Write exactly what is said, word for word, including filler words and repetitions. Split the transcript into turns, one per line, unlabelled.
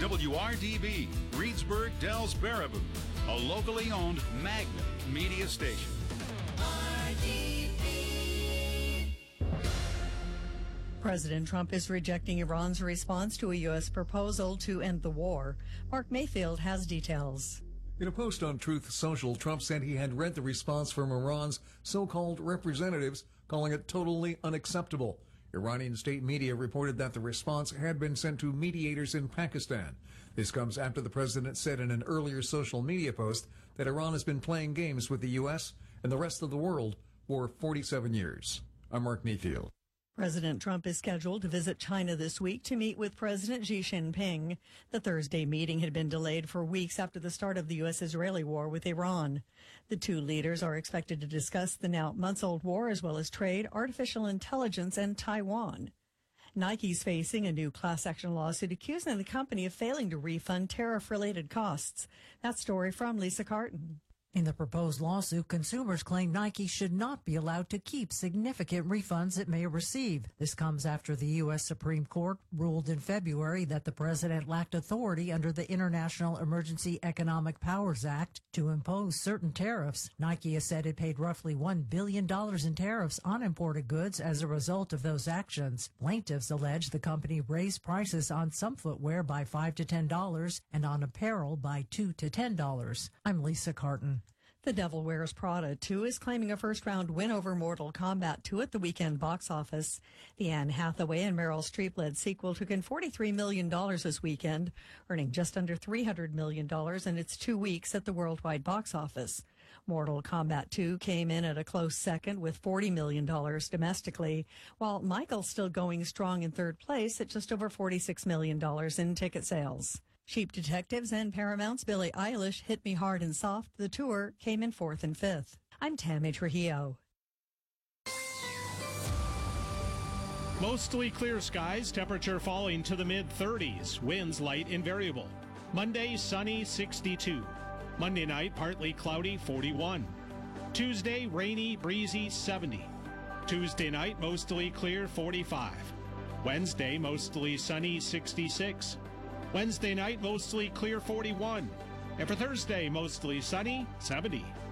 W R D B, Reedsburg, Dells, Baraboo, a locally owned Magnet media station.
R D B.
President Trump is rejecting Iran's response to a U S proposal to end the war. Mark Mayfield has details.
In a post on Truth Social, Trump said he had read the response from Iran's so-called representatives, calling it totally unacceptable. Iranian state media reported that the response had been sent to mediators in Pakistan. This comes after the president said in an earlier social media post that Iran has been playing games with the U S and the rest of the world for forty-seven years. I'm Mark Mayfield.
President Trump is scheduled to visit China this week to meet with President Xi Jinping. The Thursday meeting had been delayed for weeks after the start of the U S-Israeli war with Iran. The two leaders are expected to discuss the now months-old war as well as trade, artificial intelligence, and Taiwan. Nike's facing a new class action lawsuit accusing the company of failing to refund tariff-related costs. That story from Lisa Carton.
In the proposed lawsuit, consumers claim Nike should not be allowed to keep significant refunds it may receive. This comes after the U S Supreme Court ruled in February that the president lacked authority under the International Emergency Economic Powers Act to impose certain tariffs. Nike has said it paid roughly one billion dollars in tariffs on imported goods as a result of those actions. Plaintiffs allege the company raised prices on some footwear by five to ten dollars and on apparel by two to ten dollars. I'm Lisa Carton.
The Devil Wears Prada two is claiming a first-round win over Mortal Kombat two at the weekend box office. The Anne Hathaway and Meryl Streep-led sequel took in forty-three million dollars this weekend, earning just under three hundred million dollars in its two weeks at the worldwide box office. Mortal Kombat two came in at a close second with forty million dollars domestically, while Michael's still going strong in third place at just over forty-six million dollars in ticket sales. Cheap Detectives and Paramount's Billie Eilish Hit Me Hard and Soft, the tour, came in fourth and fifth. I'm Tammy Trujillo.
Mostly clear skies, temperature falling to the mid thirties, winds light and variable. Monday, sunny, sixty-two. Monday night, partly cloudy, forty-one. Tuesday, rainy, breezy, seventy. Tuesday night, mostly clear, forty-five. Wednesday, mostly sunny, sixty-six. Wednesday night, mostly clear, forty-one. And for Thursday, mostly sunny, seventy.